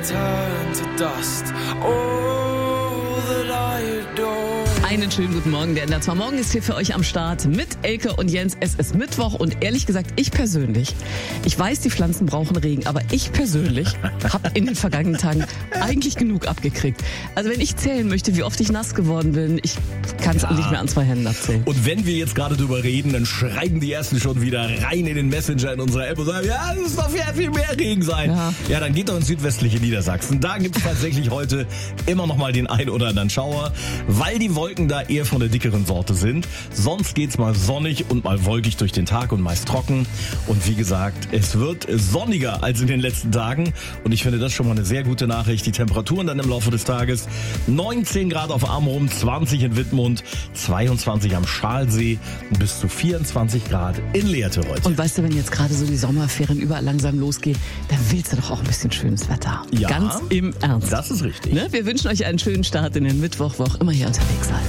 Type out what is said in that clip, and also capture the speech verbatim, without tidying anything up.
turn to dust. All that I adore. Einen schönen guten Morgen, der N D R zwei Morgen ist hier für euch am Start mit Elke und Jens. Es ist Mittwoch und ehrlich gesagt, ich persönlich, ich weiß, die Pflanzen brauchen Regen, aber ich persönlich habe in den vergangenen Tagen eigentlich genug abgekriegt. Also wenn ich zählen möchte, wie oft ich nass geworden bin, ich kann es ja nicht mehr an zwei Händen abzählen. Und wenn wir jetzt gerade drüber reden, dann schreiben die Ersten schon wieder rein in den Messenger in unserer App und sagen, ja, es muss doch viel, viel mehr Regen sein. Ja. ja, dann geht doch ins südwestliche Niedersachsen. Da gibt es tatsächlich heute immer noch mal den ein oder anderen Schauer, weil die Wolken da eher von der dickeren Sorte sind. Sonst geht's mal sonnig und mal wolkig durch den Tag und meist trocken. Und wie gesagt, es wird sonniger als in den letzten Tagen. Und ich finde das schon mal eine sehr gute Nachricht. Die Temperaturen dann im Laufe des Tages: neunzehn Grad auf Amrum, zwanzig in Wittmund, zweiundzwanzig am Schalsee und bis zu vierundzwanzig Grad in Lehrte heute. Und weißt du, wenn jetzt gerade so die Sommerferien überall langsam losgehen, dann willst du doch auch ein bisschen schönes Wetter. Ja, ganz im Ernst. Das ist richtig. Ne? Wir wünschen euch einen schönen Start in den Mittwoch, wo auch immer ihr unterwegs seid.